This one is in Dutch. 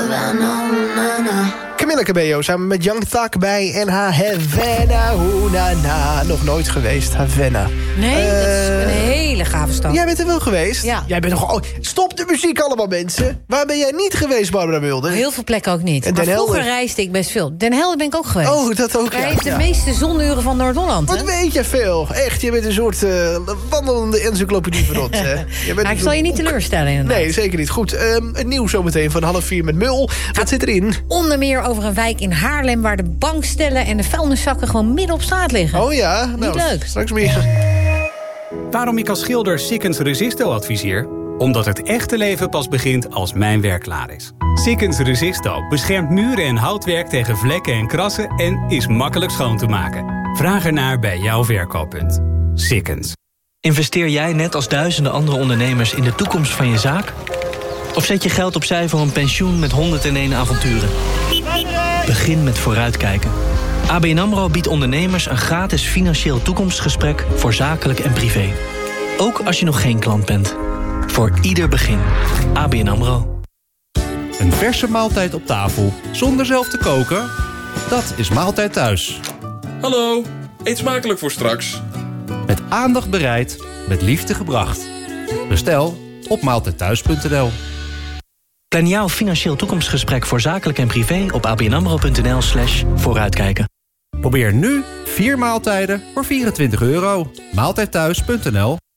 Camilla Cabello samen met Young Thug bij NH Havana. Na. Nog nooit geweest, Havana. Nee, dat is een hele gave stad. Jij bent er wel geweest? Ja. Jij bent nog... stop de muziek allemaal, mensen. Waar ben jij niet geweest, Barbara Mulder? Heel veel plekken ook niet. En Maar Den vroeger Helder? reisde ik best veel. Den Helder ben ik ook geweest. Oh, dat ook, Hij ja. heeft de meeste zonuren van Noord-Holland. Wat weet je veel? Echt, je bent een soort wandelende encyclopedie van ons. Ik zal je niet teleurstellen, inderdaad. Nee, zeker niet. Goed, het nieuws zometeen van 3:30 met Mul. Wat zit erin? Onder meer over een wijk in Haarlem... waar de bankstellen en de vuilniszakken gewoon midden op straat liggen. Oh ja, Niet leuk. Straks meer. Waarom ik als schilder Sikkens Resisto adviseer? Omdat het echte leven pas begint als mijn werk klaar is. Sikkens Resisto beschermt muren en houtwerk tegen vlekken en krassen... en is makkelijk schoon te maken. Vraag ernaar bij jouw verkooppunt. Sikkens. Investeer jij net als duizenden andere ondernemers in de toekomst van je zaak? Of zet je geld opzij voor een pensioen met 101 avonturen? Begin met vooruitkijken. ABN AMRO biedt ondernemers een gratis financieel toekomstgesprek voor zakelijk en privé. Ook als je nog geen klant bent. Voor ieder begin. ABN AMRO. Een verse maaltijd op tafel zonder zelf te koken? Dat is Maaltijd Thuis. Hallo, eet smakelijk voor straks. Met aandacht bereid, met liefde gebracht. Bestel op maaltijdthuis.nl. Plan jouw financieel toekomstgesprek voor zakelijk en privé op abnamro.nl/vooruitkijken. Probeer nu 4 maaltijden voor €24. Maaltijdthuis.nl.